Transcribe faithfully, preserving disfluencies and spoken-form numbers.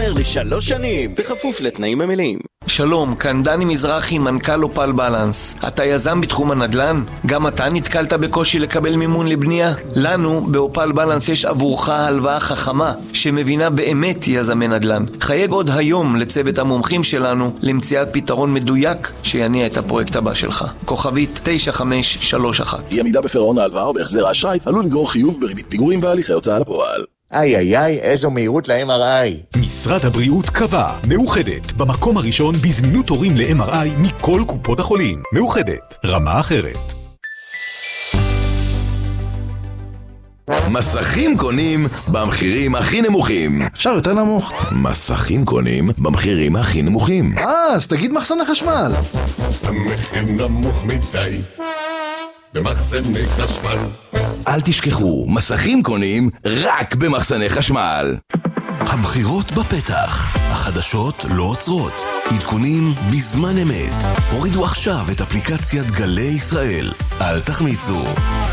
החזר לשלוש שנים, בכפוף לתנאים המלאים. שלום, כאן דני מזרחי, מנכ"ל אופל בלנס. אתה יזם בתחום הנדל"ן? גם אתה נתקלת בקושי לקבל מימון לבנייה? לנו, באופל בלנס, יש עבורך הלוואה חכמה, שמבינה באמת יזמי נדל"ן. חייג עוד היום לצוות המומחים שלנו, למציאת פתרון מדויק שיניע את הפרויקט הבא שלך. כוכבית תשע חמש שלוש אחת. אי עמידה בפירעון ההלוואה או בהחזר האשראי עלול לגרור חיוב בריבית פיגורים והליכי הוצאה לפועל. איי איי איי, איזו מהירות ל-אם אר איי. משרד הבריאות קבע, מאוחדת, במקום הראשון בזמינות תורים ל-אם אר איי מכל קופות החולים. מאוחדת, רמה אחרת. מסכים קונים במחירים הכי נמוכים. אפשר יותר נמוך? מסכים קונים במחירים הכי נמוכים. אה, אז תגיד מחסני חשמל. המחיר נמוך מדי במחסני חשמל. אל תשכחו, מסכים קונים רק במחסני חשמל. הבחירות בפתח, החדשות לא עוצרות, עדכונים בזמן אמת. הורידו עכשיו את אפליקציית גלי ישראל, אל תחמיצו.